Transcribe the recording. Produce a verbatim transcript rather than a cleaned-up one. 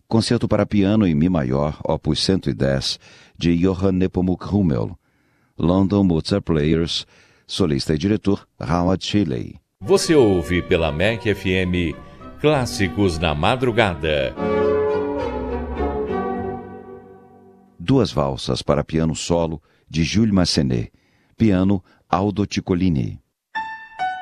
Concerto para piano em Mi maior, opus cento e dez, de Johann Nepomuk Hummel. London Mozart Players, solista e diretor Howard Shelley. Você ouve pela M E C F M Clássicos na Madrugada. Duas valsas para piano solo, de Jules Massenet. Piano, Aldo Ciccolini.